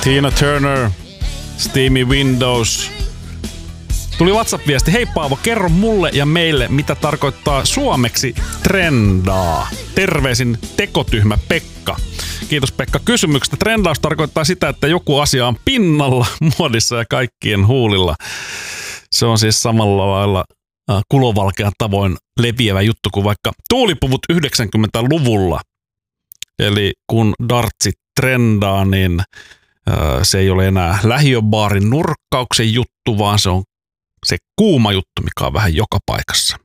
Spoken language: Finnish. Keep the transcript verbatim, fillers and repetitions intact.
Tina Turner, Steamy Windows. Tuli WhatsApp-viesti. Hei Paavo, kerro mulle ja meille, mitä tarkoittaa suomeksi trendaa. Terveisin tekotyhmä Pekka. Kiitos Pekka kysymyksestä. Trendaus tarkoittaa sitä, että joku asia on pinnalla, muodissa ja kaikkien huulilla. Se on siis samalla lailla kulovalkean tavoin leviävä juttu kuin vaikka tuulipuvut yhdeksänkymmentäluvulla. Eli kun dartsit trendaa, niin se ei ole enää lähiöbaarin nurkkauksen juttu, vaan se on se kuuma juttu, mikä on vähän joka paikassa.